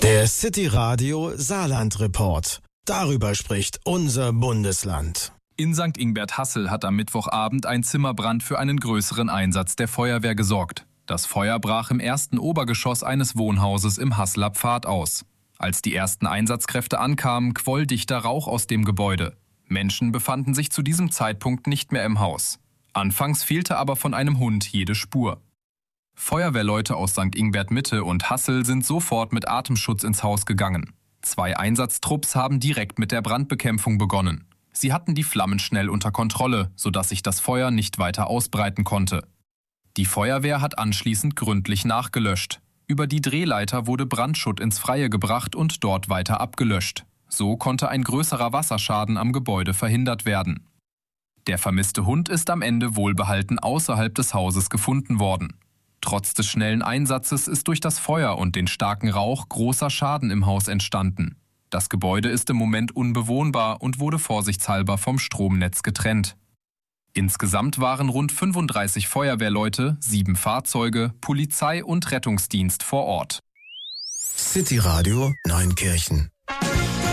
Der City Radio Saarland Report. Darüber spricht unser Bundesland. In St. Ingbert-Hassel hat am Mittwochabend ein Zimmerbrand für einen größeren Einsatz der Feuerwehr gesorgt. Das Feuer brach im ersten Obergeschoss eines Wohnhauses im Hasseler Pfad aus. Als die ersten Einsatzkräfte ankamen, quoll dichter Rauch aus dem Gebäude. Menschen befanden sich zu diesem Zeitpunkt nicht mehr im Haus. Anfangs fehlte aber von einem Hund jede Spur. Feuerwehrleute aus St. Ingbert-Mitte und Hassel sind sofort mit Atemschutz ins Haus gegangen. 2 Einsatztrupps haben direkt mit der Brandbekämpfung begonnen. Sie hatten die Flammen schnell unter Kontrolle, sodass sich das Feuer nicht weiter ausbreiten konnte. Die Feuerwehr hat anschließend gründlich nachgelöscht. Über die Drehleiter wurde Brandschutt ins Freie gebracht und dort weiter abgelöscht. So konnte ein größerer Wasserschaden am Gebäude verhindert werden. Der vermisste Hund ist am Ende wohlbehalten außerhalb des Hauses gefunden worden. Trotz des schnellen Einsatzes ist durch das Feuer und den starken Rauch großer Schaden im Haus entstanden. Das Gebäude ist im Moment unbewohnbar und wurde vorsichtshalber vom Stromnetz getrennt. Insgesamt waren rund 35 Feuerwehrleute, 7 Fahrzeuge, Polizei und Rettungsdienst vor Ort. City Radio Neunkirchen.